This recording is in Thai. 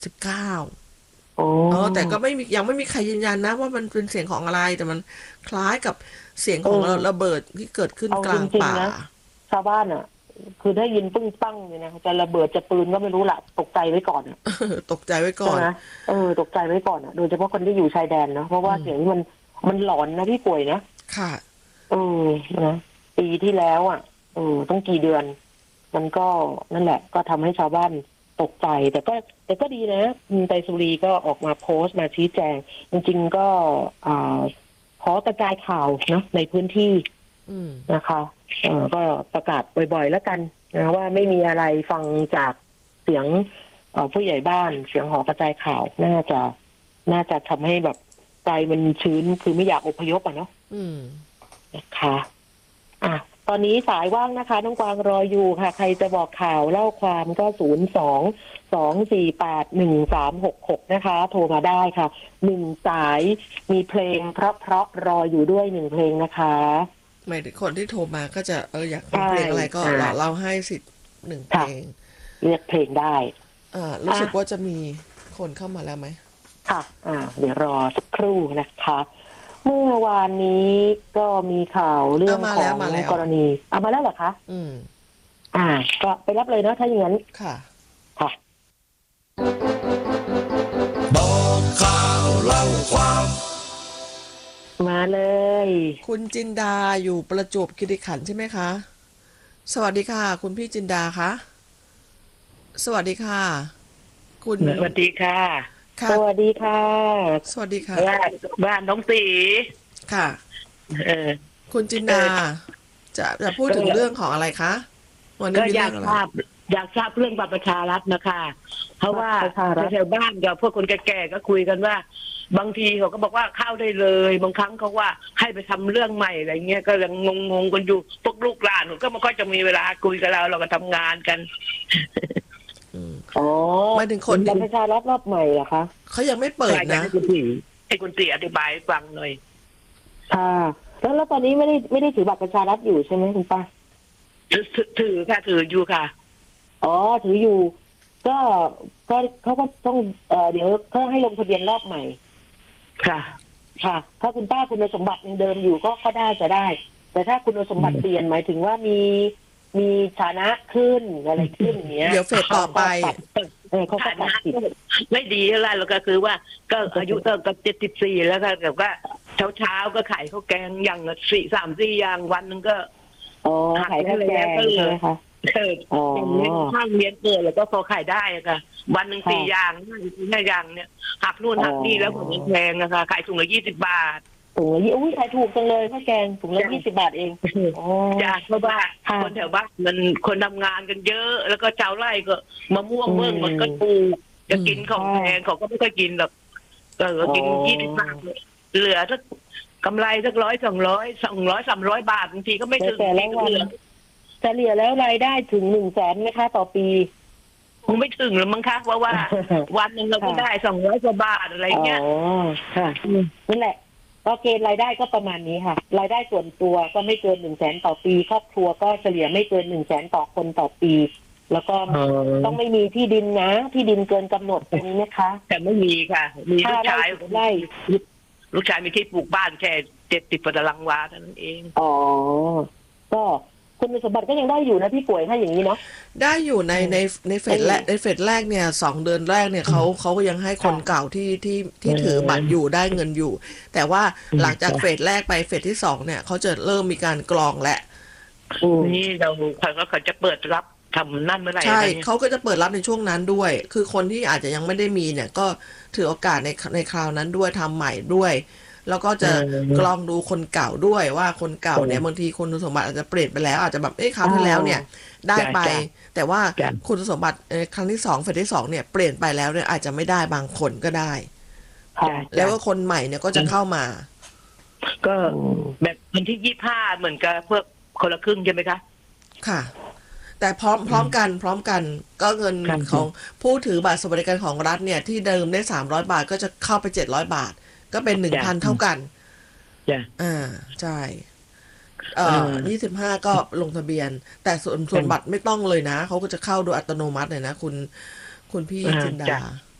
19 โอ้แต่ก็ไม่มียังไม่มีใครยืนยันนะว่ามันเป็นเสียงของอะไรแต่มันคล้ายกับเสียงเอของระอเบิดที่เกิดขึ้นเอาจกลางป่าริงๆนะชาวบ้านอ่ะคือถ้ายินปึ้งปั้งเนี่ยนะจะระเบิดจะปืนก็ไม่รู้ละตกใจไว้ก่อนอะตกใจไว้ก่อนใช่ไหมตกใจไว้ก่อนอ่ะโดยเฉพาะคนที่อยู่ชายแดนเนาะเพราะว่าอืมเสียงนี้มันหลอนนะพี่ป่วยนะค่ะเออนะปีที่แล้วอ่ะต้องกี่เดือนมันก็นั่นแหละก็ทำให้ชาวบ้านตกใจแต่ก็ดีนะคุณไตรสุรีก็ออกมาโพสต์มาชี้แจงจริงๆก็อ่าขอกระจายข่าวเนาะในพื้นที่อืมนะคะก็ประกาศบ่อยๆแล้วกันนะว่าไม่มีอะไรฟังจากเสียงผู้ใหญ่บ้านเสียงหอกระจายข่าวน่าจะทำให้แบบใจมันชื้นคือไม่อยากอพยพอ่ะเนาะอืมนะคะอ่ะตอนนี้สายว่างนะคะน้องกวางรออยู่ค่ะใครจะบอกข่าวเล่าความก็02-248-1366นะคะโทรมาได้ค่ะ1 สายมีเพลงเพราะรออยู่ด้วย1 เพลงนะคะหมายถึงคนที่โทรมาก็จะอยากฟังใช่เพลงอะไรก็อ่าเราให้สิทธิ์1 เพลค่ะงเลือกเพลงได้รู้อ่ะสึกว่าจะมีคนเข้ามาแล้วไหมค่ะเดี๋ยวรอสักครู่นะคะเมื่อวานนี้ก็มีข่าวเรื่องมาของแล้วมาแล้วกรณีเอามาแล้วเหรอคะอืมก็ไปรับเลยเนาะถ้าอย่างนั้นค่ะค่ะบอกข่าวเล่าความมาเลยคุณจินดาอยู่ประจวบคีรีขันธ์ใช่ไหมคะสวัสดีค่ะคุณพี่จินดาคะสวัสดีค่ะคุณสวัสดีค่ะสค่ะวัสดีค่ะสวัสดีค่ะบ้านน้องตีค่ะเออคุณจินเออดาจะพูดก็ถึงเรื่องของอะไรคะวันนี้ก็มีเรื่องอะไรอยากทราบเรื่องบัตรประชารัฐนะคะเพราะว่าประชารัฐแถวบ้านกับพวกคนแก่ๆก็คุยกันว่าบางทีเขาก็บอกว่าเข้าได้เลยบางครั้งเขาว่าให้ไปทำเรื่องใหม่อะไรเงี้ยก็ยังงงๆกันอยู่พวกลูกหลานก็ไม่ค่อยจะมีเวลาคุยกับเราก็ทำงานกันอ๋อหมายถึงคนบัตรประชารัฐรอบใหม่เหรอคะเขายังไม่เปิดนะให้คุณตีอธิบายฟังหน่อยค่ะแล้วตอนนี้ไม่ได้ถือบัตรประชารัฐอยู่ใช่ไหมคุณป้าถือค่ะถืออยู่ค่ะอ๋อถืออยู่ก็ก็เขาก็ต้องเดี๋ยวเขาให้ลงทะเบียนรอบใหม่ค่ะค่ะถ้าคุณป้าคุณสมบัติยังเดิมอยู่ก็ได้จะได้แต่ถ้าคุณสมบัติเปลี่ยนหมายถึงว่ามีฐานะขึ้นอะไรขึ้นอย่างเงี้ยเดี๋ยวเฟสต่อไปเขาก็ตัดสิทธิ์ไม่ดีอะไรหรอกก็คือว่าก็อายุตั้งกับ74แล้วค่ะแบบว่าเช้าก็ขายข้าวแกงอย่าง3-4อย่างวันนึงก็ขายข้าวแกงใช่ไหมคะข้างเรียนเกิดแล้วก็พอขายได้ค่ะวันหนึ่ง4 อย่าง5 อย่างเนี่ยหักนู่นหักนี่แล้วผมแพงนะคะขายถุงละ20 บาทถุงละอุ้ยขายถูกจังเลยข้าวแกงถุงละ20 บาทเองจ้าเพราะว่าคนแถวบ้านมันคนทำงานกันเยอะแล้วก็ชาวไร่ก็มะม่วงเมืองมันก็ถูกจะกินของแพงเขาก็ไม่ค่อยกินหรอกก็กิน20 บาทเหลือสักกำไรสัก100 200 200 300 บาทบางทีก็ไม่ถึงเหลือเฉลี่ยแล้วรายได้ถึง100,000ไหมคะต่อปีคงไม่ถึงหรือมั้งคะเพราะว่าวันหนึ่งเราก็ได้200 กว่าบาทอะไรเงี้ยค่ะนั่นแหละก็เกณฑ์รายได้ก็ประมาณนี้ค่ะรายได้ส่วนตัวก็ไม่เกิน100,000ต่อปีครอบครัวก็เฉลี่ยไม่เกิน100,000ต่อคนต่อปีแล้วก็ต้องไม่มีที่ดินนะที่ดินเกินกำหนดตรงนี้นะคะแต่ไม่มีค่ะมีลูกชายไร่ลูกชายมีที่ปลูกบ้านแค่70 ตารางวาเท่านั้นเองก็คุณสมบัติก็ยังได้อยู่นะพี่ป่วยถ้าอย่างนี้เนาะได้อยู่ในเฟสแรกเนี่ย2 เดือนแรกเนี่ยเขาก็ยังให้คนเก่าที่ถือบัตรอยู่ได้เงินอยู่แต่ว่าหลังจากเฟสแรกไปเฟสที่2เนี่ยเขาจะเริ่มมีการกรองและนี่เขาจะเปิดรับทำนั่นเมื่อไหร่ใช่เขาก็จะเปิดรับในช่วงนั้นด้วยคือคนที่อาจจะยังไม่ได้มีเนี่ยก็ถือโอกาสในคราวนั้นด้วยทำใหม่ด้วยแล้วก็จะกรองดูคนเก่าด้วยว่าคนเก่าเนี่ยบางทีคุณสมบัติอาจจะเปลี่ยนไปแล้วอาจจะแบบคราวที่แล้วเนี่ยได้ไปแต่ว่าคุณสมบัติครั้งที่2เฟสที่2เนี่ยเปลี่ยนไปแล้วเนี่ยอาจจะไม่ได้บางคนก็ได้แล้วก็คนใหม่เนี่ยก็จะเข้ามาก็แบบวันที่25เหมือนกับเพื่อคนละครึ่งใช่ไหมคะค่ะแต่พร้อมกันก็เงินของผู้ถือบัตรสวัสดิการของรัฐเนี่ยที่เดิมได้300 บาทก็จะเข้าไป700 บาทก็เป็น 1,000 เท่ากันใช่25ก็ลงทะเบียนแต่ส่วนบัตรไม่ต้องเลยนะเขาก็จะเข้าโดยอัตโนมัติเลยนะคุณพี่จินดา